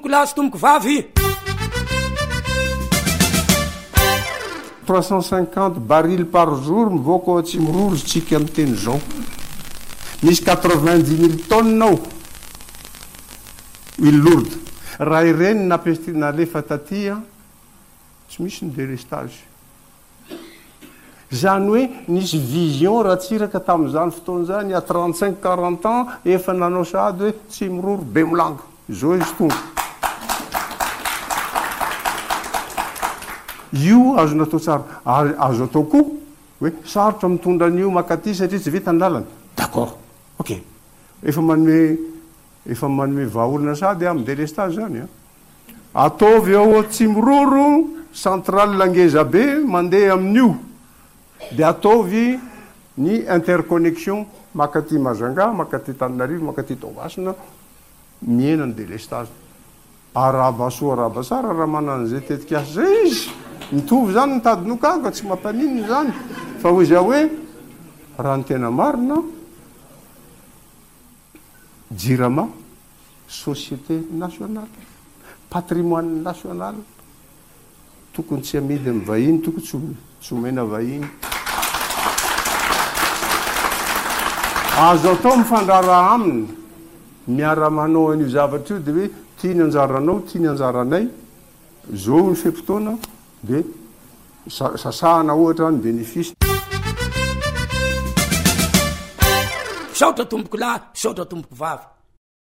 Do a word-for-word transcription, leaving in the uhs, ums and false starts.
lahy sy tomboko vavy. trois cent cinquante barils par jour mivoaka ao Atsimororotsika amin'ny teny zao. Misy quatre-vingt-dix mille tonnes ao huile lourde. Raha ireny napesty nalefa taty a tsy misy ny délestage. Zany hoe nisy vision raha tsiraka tamin'izany fotoana zany a trente-cinq quarante ans efa nanao sady hoe Tsimororo be milanga zao izy tonga. Io azo natao tsara, azo atao koa hoe sarotra mitondra an'io makaty satria tsy vita ny lalana. D'accord, ok. Efa manome efa manome vahaolana sady amin'ny délestage zany a. Ataovy ao Tsimororo centrale langeza be mandeha amin'io. De ataovy ny interconnexion makaty Majunga, makaty Tananarivo, makaty Toamasina miena ny délestage. Araba soa araba tsara raha manana zay tetikasa zay izy. Mitovy zany ny tadinokanga tsy mampanino zany. Fa hoy zay hoe raha ny tena marina Jirama société nationale, patrimoine national, tokony tsy amidy amin'ny vahiny, tokony tsy tsy omena vahiny. Azo atao mifandrara aminy miara manao an'io zavatra io de hoe tia ny anjaranao, tia ny anjaranay, zao ny fe-potoana de sasahana ohatra ny bénéfice. Saotra tomboko lahy, saotra tomboko vavy.